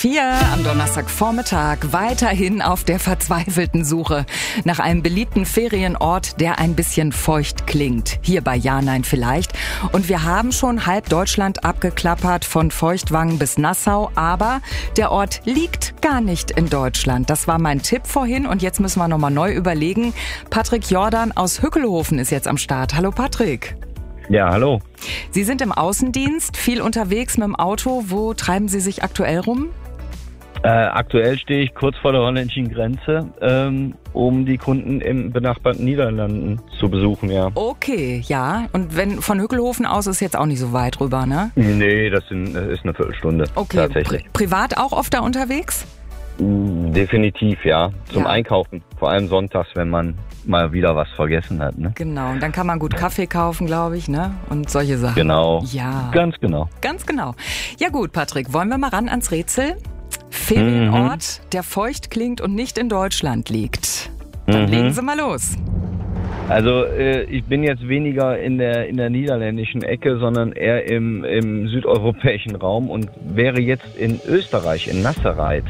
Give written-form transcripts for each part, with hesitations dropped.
4 am Donnerstagvormittag weiterhin auf der verzweifelten Suche nach einem beliebten Ferienort, der ein bisschen feucht klingt. Hier bei Ja, Nein, Vielleicht. Und wir haben schon halb Deutschland abgeklappert, von Feuchtwangen bis Nassau. Aber der Ort liegt gar nicht in Deutschland. Das war mein Tipp vorhin und jetzt müssen wir nochmal neu überlegen. Patrick Jordan aus Hückelhoven ist jetzt am Start. Hallo Patrick. Ja, hallo. Sie sind im Außendienst, viel unterwegs mit dem Auto. Wo treiben Sie sich aktuell rum? Aktuell stehe ich kurz vor der holländischen Grenze, um die Kunden im benachbarten Niederlanden zu besuchen, ja. Okay, ja. Und wenn von Hückelhoven aus ist jetzt auch nicht so weit rüber, ne? Nee, das ist eine Viertelstunde. Okay, tatsächlich. Privat auch oft da unterwegs? Definitiv, ja. Zum Ja. Einkaufen. Vor allem sonntags, wenn man mal wieder was vergessen hat, ne? Genau, und dann kann man gut Kaffee kaufen, glaube ich, ne? Und solche Sachen. Genau. Ja. Ganz genau. Ganz genau. Ja gut, Patrick, wollen wir mal ran ans Rätsel? Ferienort, der feucht klingt und nicht in Deutschland liegt. Dann legen Sie mal los. Also ich bin jetzt weniger in der niederländischen Ecke, sondern eher im südeuropäischen Raum und wäre jetzt in Österreich, in Nassereit.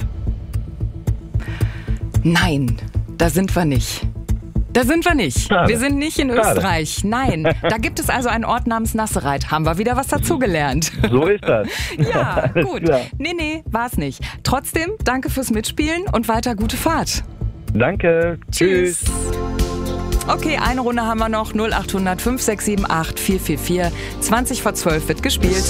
Nein, da sind wir nicht. Da sind wir nicht. Schade. Wir sind nicht in Österreich. Nein, da gibt es also einen Ort namens Nassereit. Haben wir wieder was dazugelernt. So ist das. Ja, Alles gut. klar. Nee, war's nicht. Trotzdem, danke fürs Mitspielen und weiter gute Fahrt. Danke. Tschüss. Okay, eine Runde haben wir noch. 0800 5678 444. 20 vor 12 wird gespielt.